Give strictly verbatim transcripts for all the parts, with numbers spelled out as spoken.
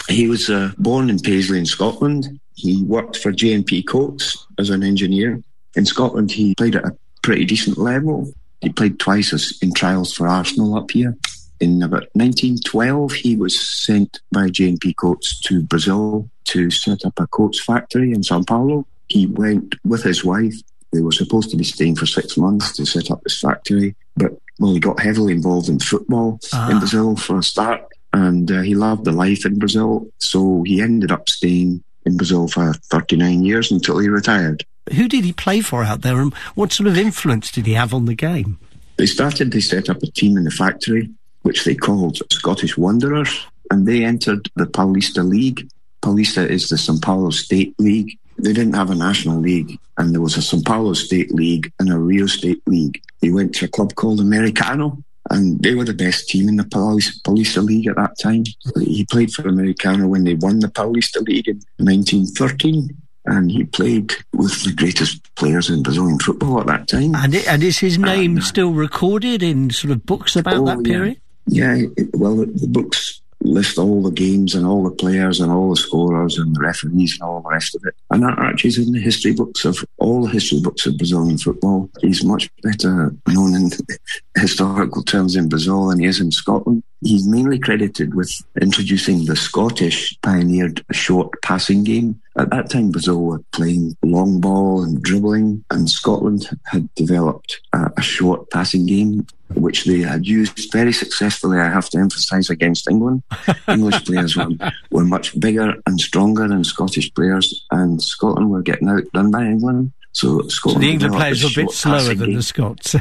He was uh, born in Paisley in Scotland. He worked for J and P Coates as an engineer. In Scotland, he played at a pretty decent level. He played twice as in trials for Arsenal up here. In about nineteen twelve, he was sent by J and P Coates to Brazil to set up a Coates factory in Sao Paulo. He went with his wife. They were supposed to be staying for six months to set up this factory, but well, he got heavily involved in football ah. in Brazil for a start, and uh, he loved the life in Brazil, so he ended up staying in Brazil for thirty-nine years until he retired. Who did he play for out there, and what sort of influence did he have on the game? They started, they set up a team in the factory, which they called Scottish Wanderers, and they entered the Paulista League. Paulista is the São Paulo State League. They didn't have a national league, and there was a São Paulo State League and a Rio State League. He went to a club called Americano, and they were the best team in the Paulista League at that time. He played for Americano when they won the Paulista League in nineteen thirteen, and he played with the greatest players in Brazilian football at that time. And, it, and is his name uh, still recorded in sort of books about oh, that period? Yeah, yeah it, well, the, the books list all the games and all the players and all the scorers and the referees and all the rest of it. And that Archie's in the history books of all the history books of Brazilian football. He's much better known in historical terms in Brazil than he is in Scotland. He's mainly credited with introducing the Scottish pioneered short passing game. At that time, Brazil were playing long ball and dribbling, and Scotland had developed a, a short passing game, which they had used very successfully, I have to emphasise, against England. English players were, were much bigger and stronger than Scottish players, and Scotland were getting outdone by England. So, Scotland so the England players were a bit slower than game. the Scots.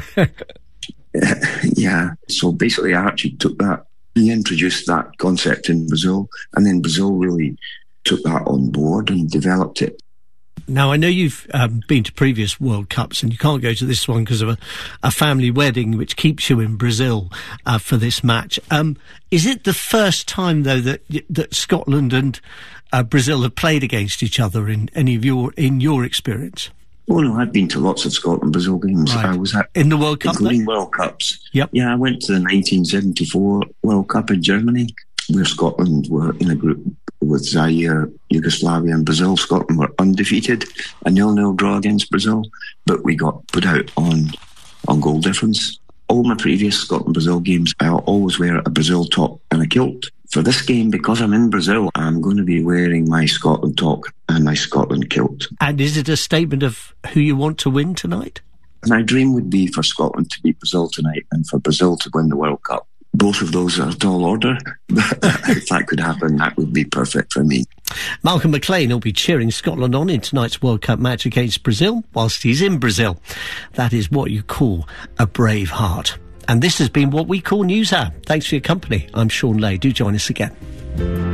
Yeah, so basically Archie took that, he introduced that concept in Brazil, and then Brazil really took that on board and developed it. Now, I know you've um, been to previous World Cups, and you can't go to this one because of a, a family wedding which keeps you in Brazil uh, for this match. Um, is it the first time, though, that that Scotland and uh, Brazil have played against each other in any of your in your experience? Oh no, I've been to lots of Scotland-Brazil games. Right. I was at in the World Cup, including though? World Cups. Yep. Yeah, I went to the nineteen seventy-four World Cup in Germany, where Scotland were in a group with Zaire, Yugoslavia and Brazil. Scotland were undefeated, a nil-nil draw against Brazil, but we got put out on on goal difference. All my previous Scotland-Brazil games, I'll always wear a Brazil top and a kilt. For this game, because I'm in Brazil, I'm going to be wearing my Scotland top and my Scotland kilt. And is it a statement of who you want to win tonight? My dream would be for Scotland to beat Brazil tonight and for Brazil to win the World Cup. Both of those are a tall order, but if that could happen, that would be perfect for me. Malcolm McLean will be cheering Scotland on in tonight's World Cup match against Brazil whilst he's in Brazil. That is what you call a brave heart. And this has been What We Call News Hour. Thanks for your company. I'm Sean Lay. Do join us again.